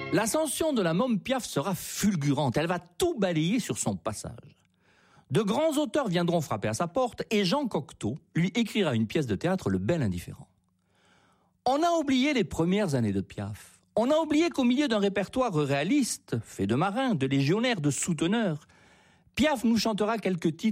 L'ascension de la môme Piaf sera fulgurante, elle va tout balayer sur son passage. De grands auteurs viendront frapper à sa porte et Jean Cocteau lui écrira une pièce de théâtre, Le Bel Indifférent. On a oublié les premières années de Piaf. On a oublié qu'au milieu d'un répertoire réaliste, fait de marins, de légionnaires, de souteneurs, Piaf nous chantera quelques titres